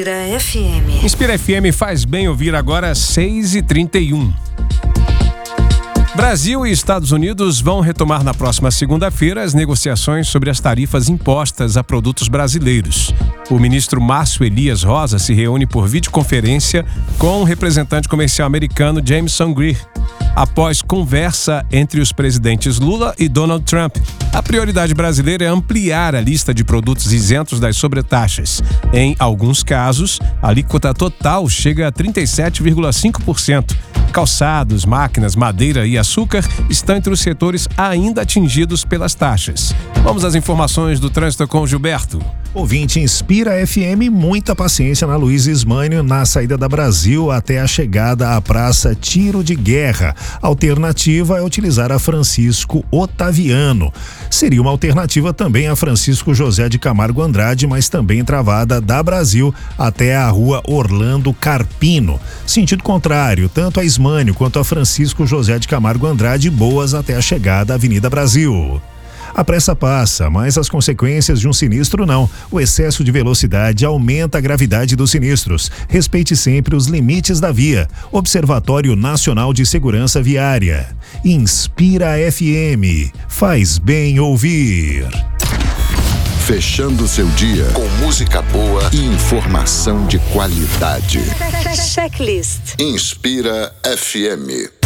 Inspira FM. Inspira FM faz bem ouvir agora 6h31. Brasil e Estados Unidos vão retomar na próxima segunda-feira as negociações sobre as tarifas impostas a produtos brasileiros. O ministro Márcio Elias Rosa se reúne por videoconferência com o representante comercial americano Jamieson Greer, após conversa entre os presidentes Lula e Donald Trump. A prioridade brasileira é ampliar a lista de produtos isentos das sobretaxas. Em alguns casos, a alíquota total chega a 37,5%. Calçados, máquinas, madeira e açúcar estão entre os setores ainda atingidos pelas taxas. Vamos às informações do trânsito com Gilberto. Ouvinte Inspira FM, muita paciência na Luiz Ismânio, na saída da Brasil até a chegada à Praça Tiro de Guerra. A alternativa é utilizar a Francisco Otaviano. Seria uma alternativa também a Francisco José de Camargo Andrade, mas também travada da Brasil até a Rua Orlando Carpino. Sentido contrário, tanto a Ismânio quanto a Francisco José de Camargo Andrade, boas até a chegada à Avenida Brasil. A pressa passa, mas as consequências de um sinistro não. O excesso de velocidade aumenta a gravidade dos sinistros. Respeite sempre os limites da via. Observatório Nacional de Segurança Viária. Inspira FM. Faz bem ouvir. Fechando seu dia com música boa e informação de qualidade. Checklist. Inspira FM.